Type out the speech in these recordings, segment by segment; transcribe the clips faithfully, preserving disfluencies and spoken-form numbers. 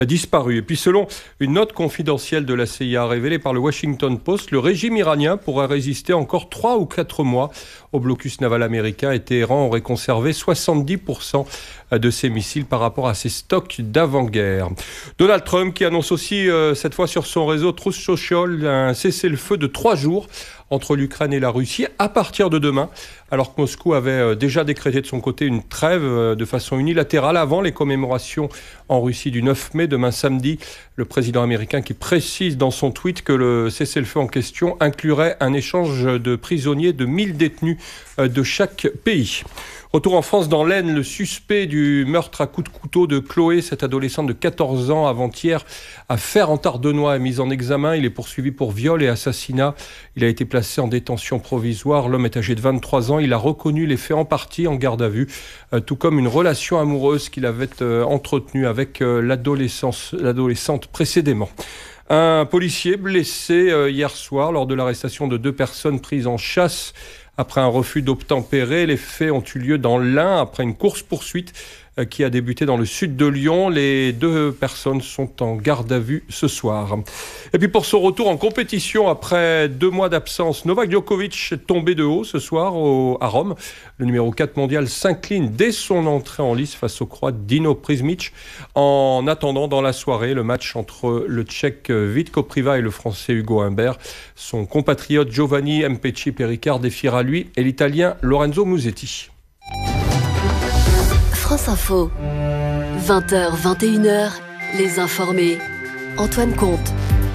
disparu. Et puis selon une note confidentielle de la C I A révélée par le Washington Post, le régime iranien pourrait résister encore trois ou quatre mois au blocus naval américain et Téhéran aurait conservé soixante-dix pour cent de ses missiles par rapport à ses stocks d'avant-guerre. Donald Trump qui annonce aussi euh, cette fois sur son réseau Truth Social un cessez-le-feu de trois jours entre l'Ukraine et la Russie à partir de demain, alors que Moscou avait déjà décrété de son côté une trêve de façon unilatérale avant les commémorations en Russie du neuf mai, demain samedi. Le président américain qui précise dans son tweet que le cessez-le-feu en question inclurait un échange de prisonniers de mille détenus de chaque pays. Retour en France dans l'Aisne, le suspect du meurtre à coups de couteau de Chloé, cette adolescente de quatorze ans avant-hier, à Fère-en-Tardenois, est mis en examen. Il est poursuivi pour viol et assassinat. Il a été placé en détention provisoire. L'homme est âgé de vingt-trois ans. Il a reconnu les faits en partie en garde à vue, euh, tout comme une relation amoureuse qu'il avait euh, entretenue avec euh, l'adolescente précédemment. Un policier blessé euh, hier soir lors de l'arrestation de deux personnes prises en chasse après un refus d'obtempérer. Les faits ont eu lieu dans l'Ain après une course-poursuite qui a débuté dans le sud de Lyon. Les deux personnes sont en garde à vue ce soir. Et puis pour son retour en compétition après deux mois d'absence, Novak Djokovic est tombé de haut ce soir au, à Rome. Le numéro quatre mondial s'incline dès son entrée en lice face au Croate Dino Prizmic. En attendant dans la soirée le match entre le Tchèque Vitko Priva et le Français Hugo Humbert, son compatriote Giovanni Mpecci Pericard défiera lui et l'Italien Lorenzo Musetti. France Info, vingt heures vingt et une heures, les informés. Antoine Comte.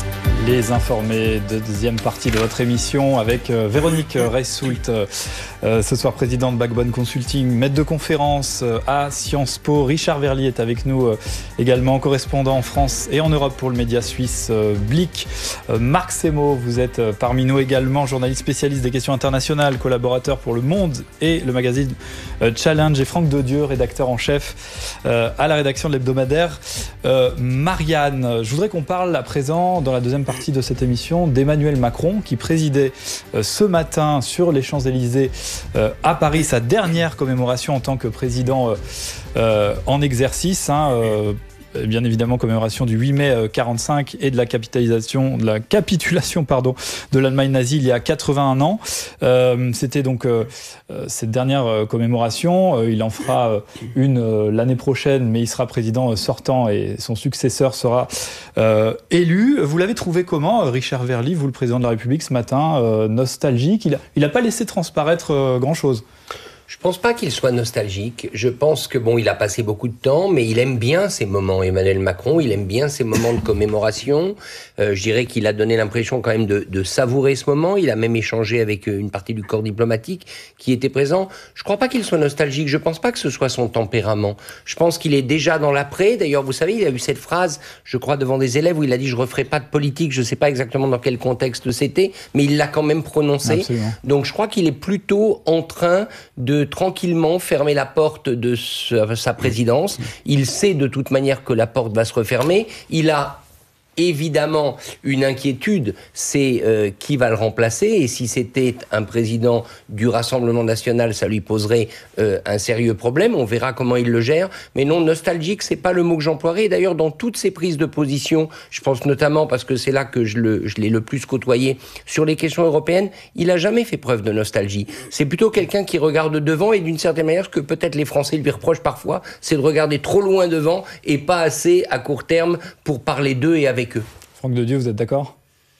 Les informés de deuxième partie de votre émission avec euh, Véronique Reissoult, euh, ce soir présidente de Backbone Consulting, maître de conférence euh, à Sciences Po. Richard Verly est avec nous euh, également, correspondant en France et en Europe pour le média suisse euh, Blick. Euh, Marc Semo, vous êtes euh, parmi nous également, journaliste spécialiste des questions internationales, collaborateur pour Le Monde et le magazine euh, Challenge. Et Franck Dedieu, rédacteur en chef euh, à la rédaction de l'hebdomadaire euh, Marianne. Je voudrais qu'on parle à présent, dans la deuxième partie de cette émission, d'Emmanuel Macron qui présidait euh, ce matin sur les Champs-Élysées euh, à Paris sa dernière commémoration en tant que président euh, euh, en exercice, hein, euh, bien évidemment commémoration du huit mai quarante-cinq et de la capitalisation, de la capitulation pardon, de l'Allemagne nazie il y a quatre-vingt-un ans. Euh, c'était donc euh, cette dernière commémoration. Il en fera une euh, l'année prochaine, mais il sera président sortant et son successeur sera euh, élu. Vous l'avez trouvé comment, Richard Verly, vous le président de la République ce matin, euh, nostalgique? Il a, il a pas laissé transparaître euh, grand-chose. Je pense pas qu'il soit nostalgique. Je pense que bon, il a passé beaucoup de temps, mais il aime bien ces moments. Emmanuel Macron, il aime bien ces moments de commémoration. Euh, je dirais qu'il a donné l'impression quand même de, de savourer ce moment. Il a même échangé avec une partie du corps diplomatique qui était présent. Je crois pas qu'il soit nostalgique. Je pense pas que ce soit son tempérament. Je pense qu'il est déjà dans l'après. D'ailleurs, vous savez, il a eu cette phrase, je crois, devant des élèves où il a dit « je referai pas de politique ». Je sais pas exactement dans quel contexte c'était, mais il l'a quand même prononcé. Absolument. Donc, je crois qu'il est plutôt en train de de tranquillement fermer la porte de sa présidence. Il sait de toute manière que la porte va se refermer. Il a évidemment une inquiétude, c'est euh, qui va le remplacer, et si c'était un président du Rassemblement national, ça lui poserait euh, un sérieux problème. On verra comment il le gère, mais non, nostalgique, c'est pas le mot que j'emploierais. Et d'ailleurs, dans toutes ses prises de position, je pense notamment parce que c'est là que je, le, je l'ai le plus côtoyé sur les questions européennes, il a jamais fait preuve de nostalgie. C'est plutôt quelqu'un qui regarde devant, et d'une certaine manière, ce que peut-être les Français lui reprochent parfois, c'est de regarder trop loin devant et pas assez à court terme pour parler d'eux et avec eux. Franck Dedieu, vous êtes d'accord ?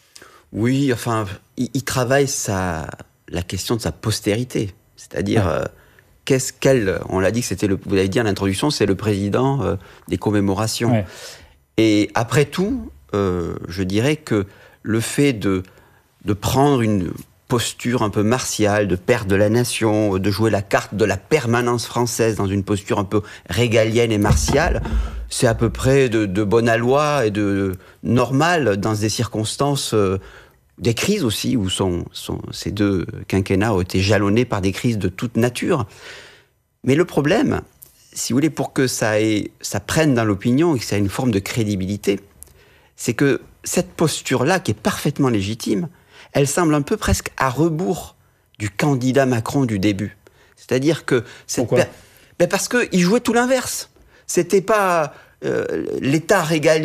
Oui, enfin, il, il travaille sa, la question de sa postérité. C'est-à-dire, ouais. euh, qu'est-ce qu'elle... On l'a dit que c'était, le, vous l'avez dit à l'introduction, c'est le président euh, des commémorations. Ouais. Et après tout, euh, je dirais que le fait de, de prendre une posture un peu martiale, de père de la nation, de jouer la carte de la permanence française dans une posture un peu régalienne et martiale, c'est à peu près de, de bonne aloi et de normal dans des circonstances, euh, des crises aussi, où sont, sont, ces deux quinquennats ont été jalonnés par des crises de toute nature. Mais le problème, si vous voulez, pour que ça, ait, ça prenne dans l'opinion et que ça ait une forme de crédibilité, c'est que cette posture-là, qui est parfaitement légitime, elle semble un peu presque à rebours du candidat Macron du début. C'est-à-dire que... Cette Pourquoi ? per... ben parce qu'il jouait tout l'inverse. C'était pas euh, l'État régalien